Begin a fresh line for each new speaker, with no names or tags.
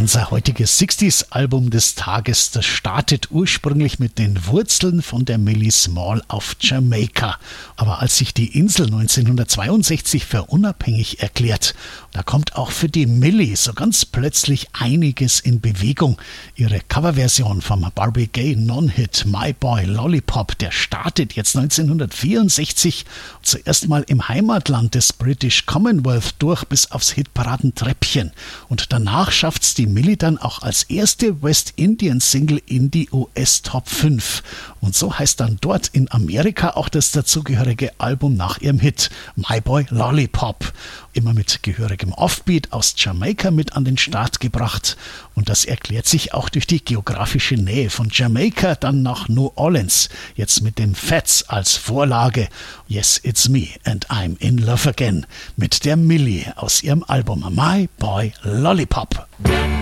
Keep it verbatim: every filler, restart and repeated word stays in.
Unser heutiges sechziger-Album des Tages, das startet ursprünglich mit den Wurzeln von der Millie Small auf Jamaika. Aber als sich die Insel neunzehnhundertzweiundsechzig für unabhängig erklärt, da kommt auch für die Millie so ganz plötzlich einiges in Bewegung. Ihre Coverversion vom Barbie Gay Non-Hit My Boy Lollipop, der startet jetzt neunzehnhundertvierundsechzig zuerst mal im Heimatland des British Commonwealth durch bis aufs Hitparadentreppchen. Und danach schafft's die Millie dann auch als erste West-Indian-Single in die U S Top fünf. Und so heißt dann dort in Amerika auch das dazugehörige Album nach ihrem Hit My Boy Lollipop. Immer mit gehörigem Offbeat aus Jamaika mit an den Start gebracht. Und das erklärt sich auch durch die geografische Nähe von Jamaika dann nach New Orleans. Jetzt mit den Fats als Vorlage. Yes, it's me and I'm in love again. Mit der Millie aus ihrem Album My Boy Lollipop.